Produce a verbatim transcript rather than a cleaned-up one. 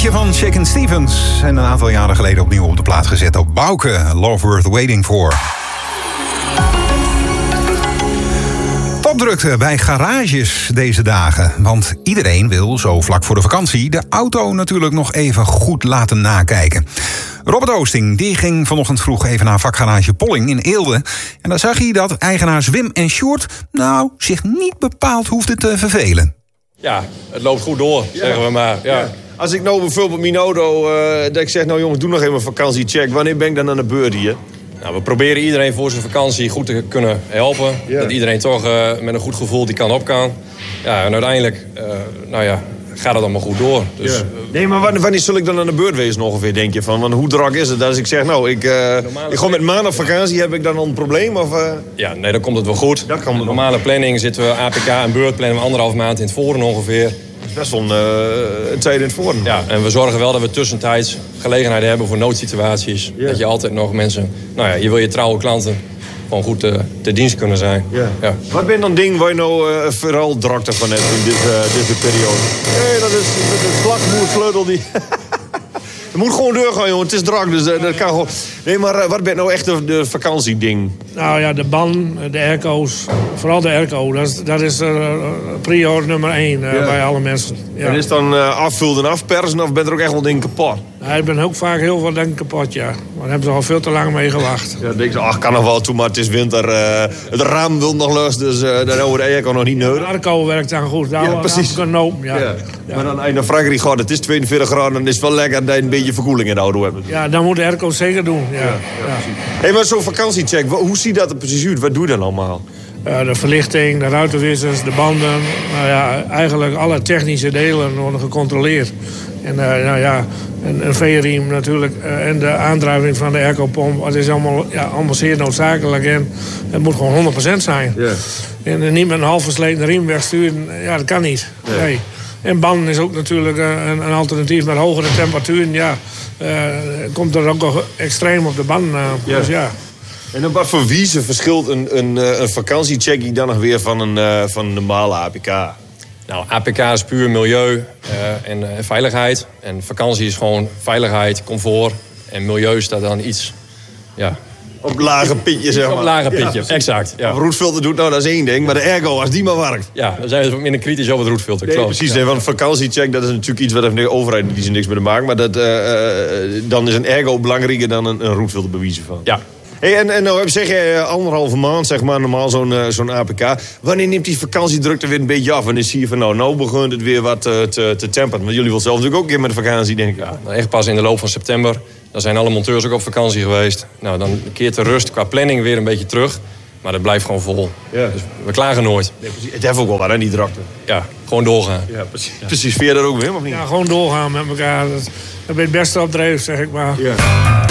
hitje van Shakin' Stevens. En een aantal jaren geleden opnieuw op de plaat gezet op Bauke. Love Worth Waiting For. Topdrukte bij garages deze dagen. Want iedereen wil zo vlak voor de vakantie de auto natuurlijk nog even goed laten nakijken. Robert Oosting die ging vanochtend vroeg even naar vakgarage Polling in Eelde. En daar zag hij dat eigenaars Wim en Sjoerd nou zich niet bepaald hoefden te vervelen. Ja, het loopt goed door, ja. Zeggen we maar. Ja. Ja. Als ik nou bijvoorbeeld mijn auto, uh, dat ik zeg, nou jongens, doe nog even een vakantiecheck. Wanneer ben ik dan aan de beurt hier? Nou, we proberen iedereen voor zijn vakantie goed te kunnen helpen. Ja. Dat iedereen toch uh, met een goed gevoel die kan op kan. Ja, en uiteindelijk, uh, nou ja, gaat het allemaal goed door. Dus, ja. Nee, maar wanneer, wanneer zul ik dan aan de beurt wezen ongeveer, denk je? Van, want hoe druk is het? Als ik zeg, nou, ik, uh, ik ga met maand op vakantie, heb ik dan al een probleem? Of, uh... Ja, nee, dan komt het wel goed. Dat kan de normale planning zitten we A P K en beurt plannen we anderhalf maand in het voren ongeveer. Dat is best wel een uh, tijd in het voren. Ja, en we zorgen wel dat we tussentijds gelegenheden hebben voor noodsituaties. Ja. Dat je altijd nog mensen... Nou ja, je wil je trouwe klanten gewoon goed te, te dienst kunnen zijn. Ja. Ja. Wat ben dan ding waar je nou uh, vooral drukte van hebt in dit, uh, deze periode? Nee, dat is de slagmoersleutel die... Het moet gewoon doorgaan, jongen. Het is druk, dus uh, dat kan gewoon... Nee, maar uh, wat ben nou echt de, de vakantieding? Nou ja, de ban, de airco's. Vooral de airco. Dat is, dat is uh, prior nummer één uh, ja. bij alle mensen. Ja. En is dan uh, afvulden en afpersen of ben er ook echt wel dingen kapot? Ja, ik ben ook vaak heel veel dingen kapot, ja. Maar daar hebben ze al veel te lang mee gewacht. Ja, dan denk je, ach, kan nog wel toe, maar het is winter. Uh, het raam wil nog los, dus uh, dan hebben we de airco nog niet nodig. De airco werkt dan goed. Daar ja, precies. Kan open, ja. Ja. Ja. Maar dan als je naar Frankrijk gaat, het is tweeënveertig graden... dan is het wel lekker dat je een beetje verkoeling in de auto hebt. Ja, dan moet de airco zeker doen, ja. ja, ja. ja. Hey, maar zo'n vakantiecheck, hoe ziet dat er precies uit? Wat doe je dan allemaal? Uh, de verlichting, de ruitenwissers, de banden. Nou ja, eigenlijk alle technische delen worden gecontroleerd. En uh, nou ja, een, een V-riem natuurlijk. Uh, en de aandrijving van de airco-pomp. Het is allemaal, ja, allemaal zeer noodzakelijk. En het moet gewoon honderd procent zijn. Yeah. En uh, niet met een half versleten riem wegsturen. Ja, dat kan niet. Yeah. Nee. En banden is ook natuurlijk een, een alternatief met hogere temperaturen. Ja, uh, komt er ook nog extreem op de banden aan. Yeah. Dus ja. En op wat voor wijze verschilt een, een, een vakantiecheckie dan nog weer van een, uh, van een normale A P K? Nou, A P K is puur milieu uh, en uh, veiligheid. En vakantie is gewoon veiligheid, comfort. En milieu staat dan iets... Ja, op lage pitje, zeg maar. Op lage pitje, ja, exact. Ja. Of roetfilter doet nou, dat is één ding. Maar de airco, als die maar werkt. Ja, dan zijn we minder kritisch over het roetfilter. Nee, precies, ja. Nee, want een vakantiecheck, dat is natuurlijk iets wat heeft de overheid die ze niks mee te maken. Maar dat, uh, uh, dan is een airco belangrijker dan een, een roetfilter bewijzen van. Ja. Hey, en, en nou zeg je anderhalve maand, zeg maar, normaal zo'n, uh, zo'n A P K. Wanneer neemt die vakantiedrukte weer een beetje af? En dan zie je van, nou, nou begint het weer wat uh, te, te temperen. Want jullie willen zelf natuurlijk ook een keer met de vakantie, denk ik. Ja, nou, echt pas in de loop van september. Dan zijn alle monteurs ook op vakantie geweest. Nou, dan keert de rust qua planning weer een beetje terug. Maar dat blijft gewoon vol. Ja. Dus we klagen nooit. Nee, precies. Het heeft ook wel wat, hè, die drukte. Ja, gewoon doorgaan. Ja, precies. Ja. Precies. Vind je dat ook weer, of niet? Ja, gewoon doorgaan met elkaar. Dat, dat ben je het beste opdreef, zeg ik maar. Ja.